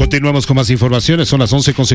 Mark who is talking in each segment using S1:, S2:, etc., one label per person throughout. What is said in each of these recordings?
S1: Continuamos con más informaciones, son las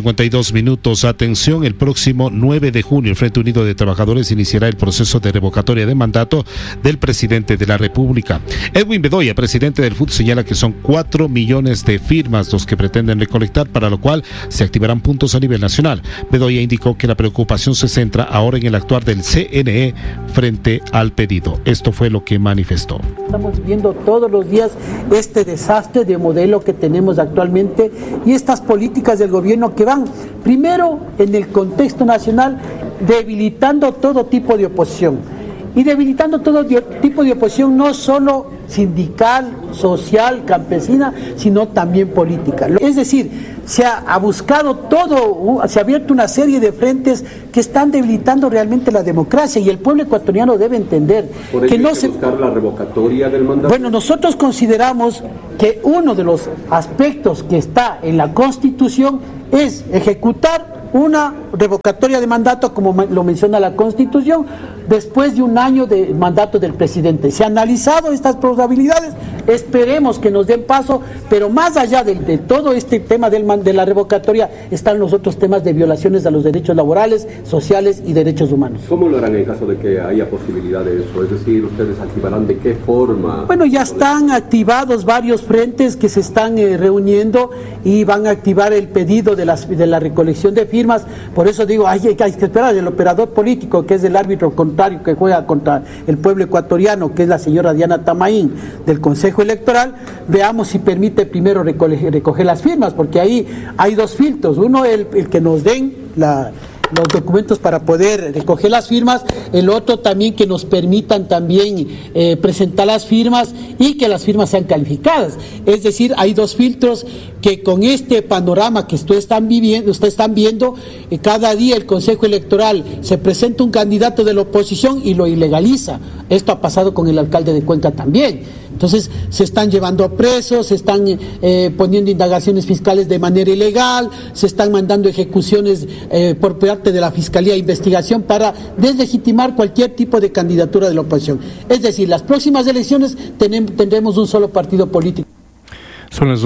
S1: 11:52. Atención, el próximo 9 de junio el Frente Unido de Trabajadores iniciará el proceso de revocatoria de mandato del presidente de la República. Edwin Bedoya, presidente del FUT, señala que son 4 millones de firmas los que pretenden recolectar, para lo cual se activarán puntos a nivel nacional. Bedoya indicó que la preocupación se centra ahora en el actuar del CNE frente al pedido. Esto fue lo que manifestó.
S2: Estamos viendo todos los días este desastre de modelo que tenemos actualmente y estas políticas del gobierno que van, primero, en el contexto nacional, debilitando todo tipo de oposición. Y debilitando todo tipo de oposición, no solo sindical, social, campesina, sino también política. Es decir, se ha buscado todo, se ha abierto una serie de frentes que están debilitando realmente la democracia, y el pueblo ecuatoriano debe entender que no se
S3: buscar la revocatoria del mandato.
S2: Bueno, nosotros consideramos que uno de los aspectos que está en la Constitución es ejecutar una revocatoria de mandato, como lo menciona la Constitución, después de un año de mandato del presidente. Se han analizado estas probabilidades, esperemos que nos den paso, pero más allá de todo este tema de la revocatoria, están los otros temas de violaciones a los derechos laborales, sociales y derechos humanos.
S3: ¿Cómo lo harán en caso de que haya posibilidad de eso? Es decir, ¿ustedes activarán de qué forma?
S2: Bueno, ya están activados varios frentes que se están reuniendo y van a activar el pedido de la recolección de firmas. Por eso digo, hay que esperar el operador político, que es el árbitro contrario que juega contra el pueblo ecuatoriano, que es la señora Diana Tamaín del Consejo Electoral. Veamos si permite primero recoger las firmas, porque ahí hay dos filtros: uno, el que nos den los documentos para poder recoger las firmas, el otro también que nos permitan también presentar las firmas y que las firmas sean calificadas. Es decir, hay dos filtros que con este panorama que ustedes están viendo, cada día el Consejo Electoral se presenta un candidato de la oposición y lo ilegaliza. Esto ha pasado con el alcalde de Cuenca también. Entonces se están llevando a presos, se están poniendo indagaciones fiscales de manera ilegal, se están mandando ejecuciones por parte de la Fiscalía de Investigación para deslegitimar cualquier tipo de candidatura de la oposición. Es decir, las próximas elecciones tendremos un solo partido político.
S4: Son las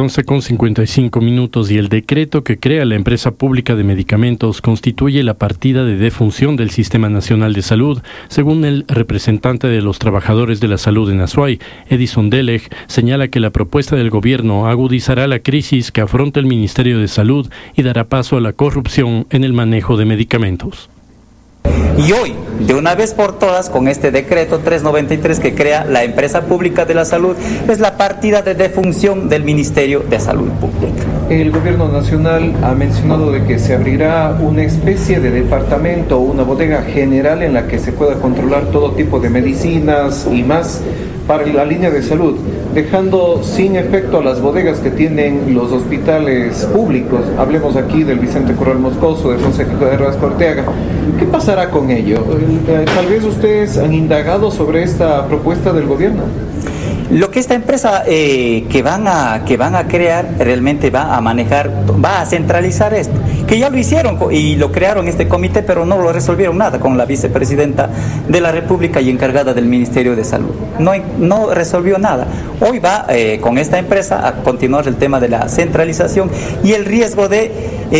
S4: 11:55 y el decreto que crea la empresa pública de medicamentos constituye la partida de defunción del Sistema Nacional de Salud, según el representante de los trabajadores de la salud en Azuay, Edison Deleg, señala que la propuesta del gobierno agudizará la crisis que afronta el Ministerio de Salud y dará paso a la corrupción en el manejo de medicamentos.
S5: Y hoy, de una vez por todas, con este decreto 393 que crea la empresa pública de la salud, es la partida de defunción del Ministerio de Salud Pública.
S6: El gobierno nacional ha mencionado de que se abrirá una especie de departamento o una bodega general en la que se pueda controlar todo tipo de medicinas y más para la línea de salud, dejando sin efecto a las bodegas que tienen los hospitales públicos. Hablemos aquí del Vicente Corral Moscoso, del Consejo de Rasco Arteaga. ¿Qué pasará con ello? Tal vez ustedes han indagado sobre esta propuesta del gobierno.
S5: Lo que esta empresa que van a crear realmente va a manejar, va a centralizar esto, que ya lo hicieron y lo crearon este comité, pero no lo resolvieron nada con la vicepresidenta de la República y encargada del Ministerio de Salud. No resolvió nada. Hoy va con esta empresa a continuar el tema de la centralización y el riesgo de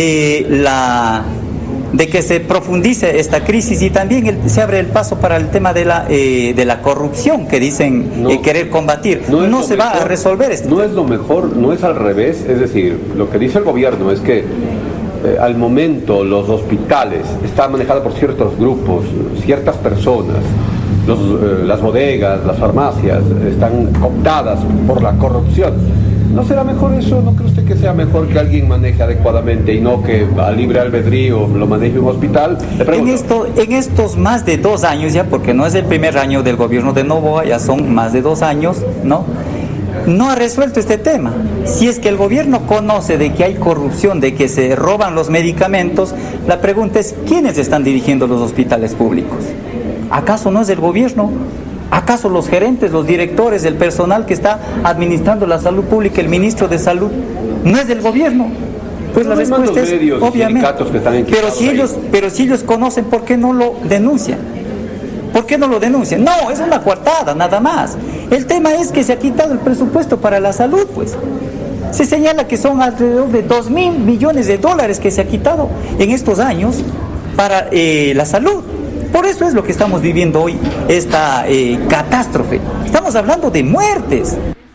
S5: que se profundice esta crisis, y también se abre el paso para el tema de la corrupción que dicen querer combatir. No se va a resolver esto.
S3: No es lo mejor, no es al revés. Es decir, lo que dice el gobierno es que al momento los hospitales están manejados por ciertos grupos, ciertas personas. Las bodegas, las farmacias están cooptadas por la corrupción. ¿No será mejor eso? ¿No cree usted que sea mejor que alguien maneje adecuadamente y no que a libre albedrío lo maneje un hospital?
S5: En estos más de 2 años ya, porque no es el primer año del gobierno de Noboa, ya son más de 2 años, no ha resuelto este tema. Si es que el gobierno conoce de que hay corrupción, de que se roban los medicamentos, la pregunta es, ¿quiénes están dirigiendo los hospitales públicos? ¿Acaso no es el gobierno? ¿Acaso los gerentes, los directores, el personal que está administrando la salud pública, el ministro de Salud, no es del gobierno? Pues la respuesta es obviamente. Pero si ellos conocen, ¿por qué no lo denuncian? ¿Por qué no lo denuncian? No, es una coartada, nada más. El tema es que se ha quitado el presupuesto para la salud, pues. Se señala que son alrededor de 2.000 millones de dólares que se ha quitado en estos años para la salud. Por eso es lo que estamos viviendo hoy, esta catástrofe. Estamos hablando de muertes.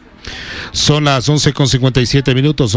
S1: Son las 11:57 minutos,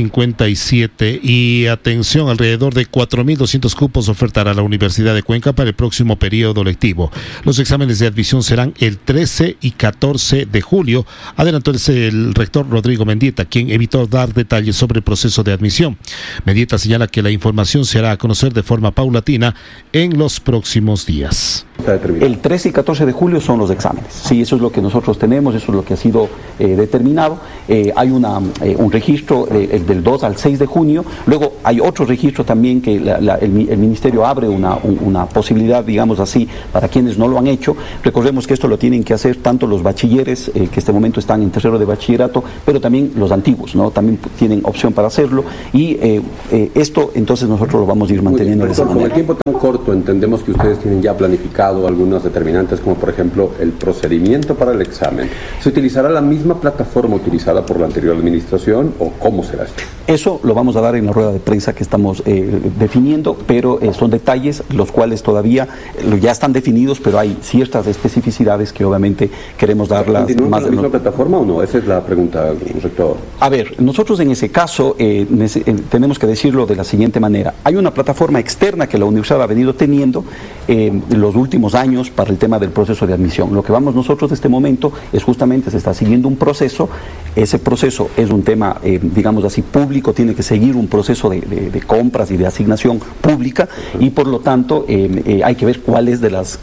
S1: 11:57, y atención, alrededor de 4.200 cupos ofertará la Universidad de Cuenca para el próximo periodo lectivo. Los exámenes de admisión serán el 13 y 14 de julio, adelantó el rector Rodrigo Mendieta, quien evitó dar detalles sobre el proceso de admisión. Mendieta señala que la información se hará a conocer de forma paulatina en los próximos días.
S7: El 13 y 14 de julio son los exámenes. Sí, eso es lo que nosotros tenemos, eso es lo que ha sido determinado. Hay un registro del 2 al 6 de junio. Luego hay otro registro también que el Ministerio abre una posibilidad, digamos así, para quienes no lo han hecho. Recordemos que esto lo tienen que hacer tanto los bachilleres, que este momento están en tercero de bachillerato, pero también los antiguos, ¿no? También tienen opción para hacerlo. Y esto, entonces, nosotros lo vamos a ir manteniendo de esa manera.
S3: Con el tiempo tan corto, entendemos que ustedes tienen ya planificado algunas determinantes, como por ejemplo el procedimiento para el examen. ¿Se utilizará la misma plataforma utilizada por la anterior administración o cómo será esto?
S7: Eso lo vamos a dar en la rueda de prensa que estamos definiendo, pero son detalles los cuales todavía ya están definidos, pero hay ciertas especificidades que obviamente queremos darlas.
S3: ¿Continúan con la misma plataforma o no? Esa es la pregunta, rector.
S7: A ver, nosotros en ese caso tenemos que decirlo de la siguiente manera. Hay una plataforma externa que la universidad ha venido teniendo los últimos años para el tema del proceso de admisión. Lo que vamos nosotros en este momento es justamente, se está siguiendo un proceso. Ese proceso es un tema, digamos así, público, tiene que seguir un proceso de compras y de asignación pública, y por lo tanto hay que ver cuál de las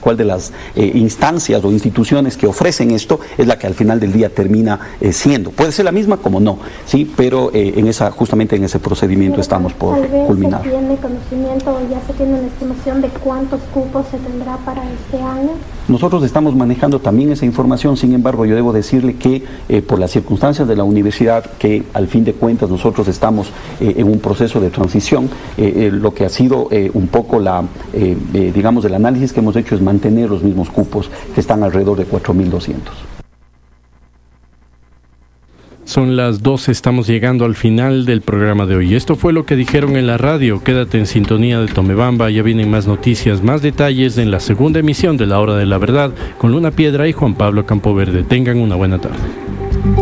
S7: instancias o instituciones que ofrecen esto es la que al final del día termina siendo. Puede ser la misma como no, sí, pero justamente en ese procedimiento estamos por culminar.
S8: ¿Se tiene conocimiento o ya se tiene una estimación de cuántos cupos se tendrá para este año?
S7: Nosotros estamos manejando también esa información, sin embargo yo debo decirle que por las circunstancias de la universidad, que al fin de cuentas nosotros estamos en un proceso de transición, lo que ha sido un poco digamos, el análisis que hemos hecho es mantener los mismos cupos que están alrededor de 4.200.
S4: Son las 12, estamos llegando al final del programa de hoy. Esto fue lo que dijeron en la radio. Quédate en sintonía de Tomebamba, ya vienen más noticias, más detalles en la segunda emisión de La Hora de la Verdad con Luna Piedra y Juan Pablo Campoverde. Tengan una buena tarde.